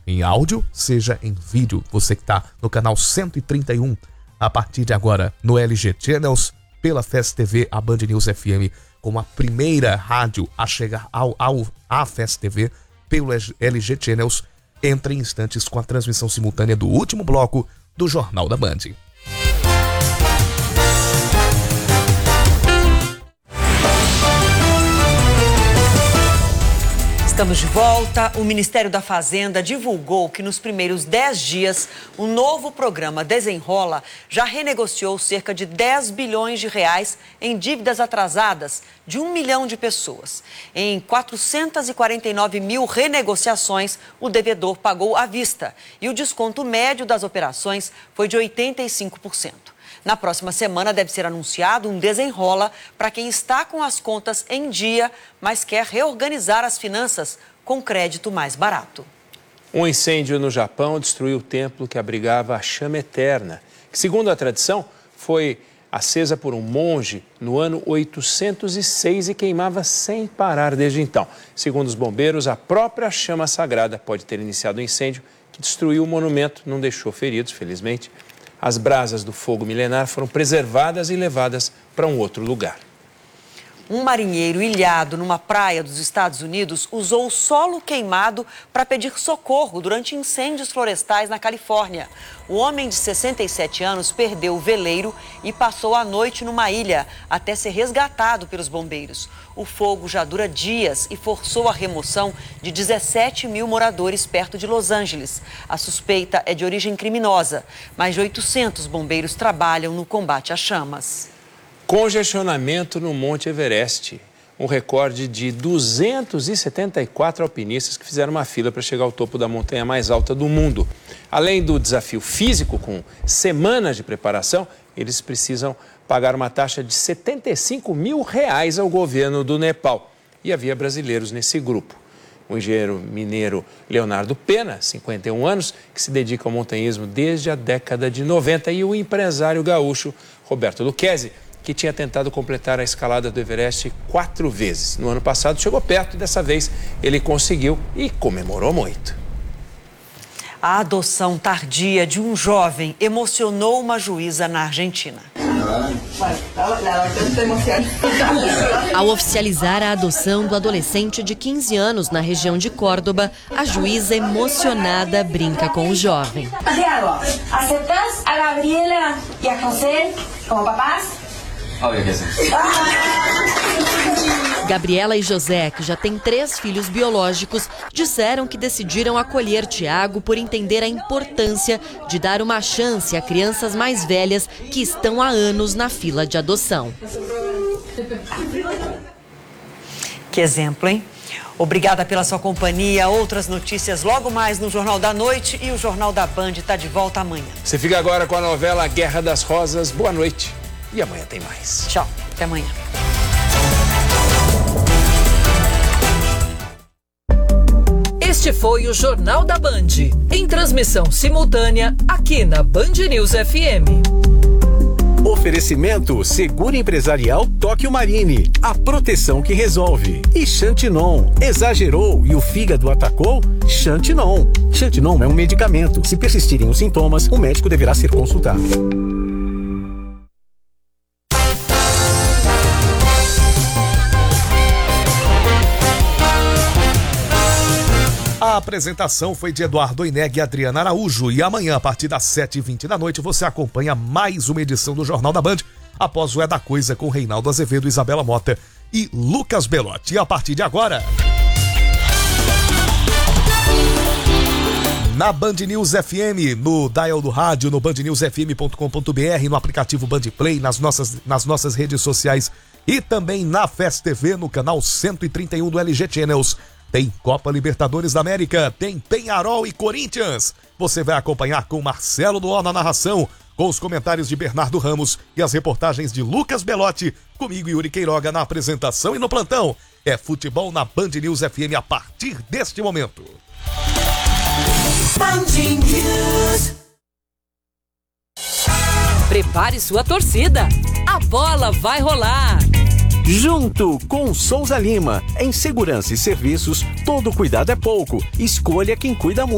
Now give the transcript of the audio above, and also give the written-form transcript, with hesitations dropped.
em áudio, seja em vídeo. Você que está no canal 131, a partir de agora no LG Channels, pela Fest TV, a Band News FM, como a primeira rádio a chegar à Fest TV, pelo LG Channels, entra em instantes com a transmissão simultânea do último bloco do Jornal da Band. Estamos de volta. O Ministério da Fazenda divulgou que nos primeiros 10 dias, o novo programa Desenrola já renegociou cerca de 10 bilhões de reais em dívidas atrasadas de 1 milhão de pessoas. Em 449 mil renegociações, o devedor pagou à vista e o desconto médio das operações foi de 85%. Na próxima semana deve ser anunciado um desenrola para quem está com as contas em dia, mas quer reorganizar as finanças com crédito mais barato. Um incêndio no Japão destruiu o templo que abrigava a chama eterna, que, segundo a tradição, foi acesa por um monge no ano 806 e queimava sem parar desde então. Segundo os bombeiros, a própria chama sagrada pode ter iniciado o incêndio que destruiu o monumento, não deixou feridos, felizmente. As brasas do fogo milenar foram preservadas e levadas para um outro lugar. Um marinheiro ilhado numa praia dos Estados Unidos usou o solo queimado para pedir socorro durante incêndios florestais na Califórnia. O homem de 67 anos perdeu o veleiro e passou a noite numa ilha até ser resgatado pelos bombeiros. O fogo já dura dias e forçou a remoção de 17 mil moradores perto de Los Angeles. A suspeita é de origem criminosa. Mais de 800 bombeiros trabalham no combate às chamas. Congestionamento no Monte Everest. Um recorde de 274 alpinistas que fizeram uma fila para chegar ao topo da montanha mais alta do mundo. Além do desafio físico, com semanas de preparação, eles precisam pagar uma taxa de R$75 mil ao governo do Nepal. E havia brasileiros nesse grupo. O engenheiro mineiro Leonardo Pena, 51 anos, que se dedica ao montanhismo desde a década de 90, e o empresário gaúcho Roberto Lucchesi, que tinha tentado completar a escalada do Everest 4 vezes. No ano passado chegou perto e dessa vez ele conseguiu e comemorou muito. A adoção tardia de um jovem emocionou uma juíza na Argentina. Ao oficializar a adoção do adolescente de 15 anos na região de Córdoba, a juíza emocionada brinca com o jovem. ¿Aceptas a Gabriela y a José como papás? Gabriela e José, que já têm 3 filhos biológicos, disseram que decidiram acolher Tiago por entender a importância de dar uma chance a crianças mais velhas que estão há anos na fila de adoção. Que exemplo, hein? Obrigada pela sua companhia. Outras notícias logo mais no Jornal da Noite, e o Jornal da Band está de volta amanhã. Você fica agora com a novela Guerra das Rosas. Boa noite. E amanhã tem mais. Tchau, até amanhã. Este foi o Jornal da Band, em transmissão simultânea aqui na Band News FM. Oferecimento Seguro Empresarial Tóquio Marine, a proteção que resolve. E Xantinon, exagerou e o fígado atacou? Xantinon. Xantinon é um medicamento. Se persistirem os sintomas, o médico deverá ser consultado. A apresentação foi de Eduardo Oineg e Adriana Araújo, e amanhã, a partir das 7h20 da noite, você acompanha mais uma edição do Jornal da Band, após o É da Coisa com Reinaldo Azevedo, Isabela Mota e Lucas Belotti. E a partir de agora, na Band News FM, no dial do rádio, no bandnewsfm.com.br, no aplicativo Band Play, nas nossas redes sociais e também na Fest TV, no canal 131 do LG Channels. Tem Copa Libertadores da América, tem Peñarol e Corinthians. Você vai acompanhar com Marcelo Duó na narração, com os comentários de Bernardo Ramos e as reportagens de Lucas Belotti, comigo Yuri Queiroga na apresentação e no plantão. É futebol na Band News FM a partir deste momento. Band News. Prepare sua torcida, a bola vai rolar. Junto com Souza Lima, em segurança e serviços, todo cuidado é pouco. Escolha quem cuida muito.